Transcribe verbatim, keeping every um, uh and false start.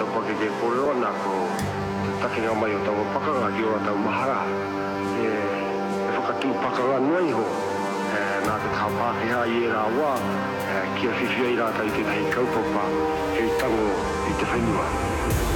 pa ke ke kore o na ko take nga mai o tau paka nga ki o tau mahara e e whakatu paka nga nuai ho e nā te tau Pākehā i e rā wā e kia whiwhia i rāta i te nahi kaupapa hei tango i te whenua.